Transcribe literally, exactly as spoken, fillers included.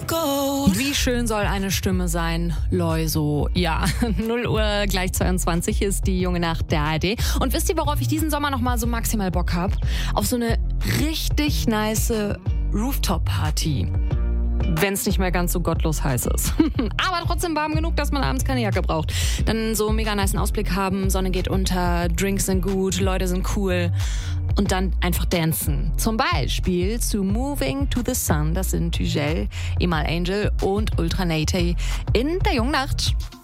Wie schön soll eine Stimme sein, Loiso? Ja, null Uhr gleich zweiundzwanzig ist die junge Nacht der A R D. Und wisst ihr, worauf ich diesen Sommer nochmal so maximal Bock habe? Auf so eine richtig nice Rooftop-Party. Wenn es nicht mehr ganz so gottlos heiß ist. Aber trotzdem warm genug, dass man abends keine Jacke braucht. Dann so mega nicen Ausblick haben, Sonne geht unter, Drinks sind gut, Leute sind cool. Und dann einfach dancen. Zum Beispiel zu Moving to the Sun. Das sind Tugel, Emal Angel und Ultra Naty in der jungen Nacht.